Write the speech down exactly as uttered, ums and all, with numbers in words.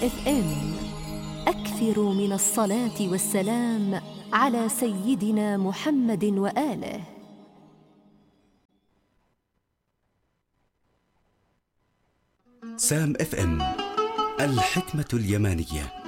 اف ام. أكثروا من الصلاة والسلام على سيدنا محمد وآله. سام اف ام، الحكمة اليمانية.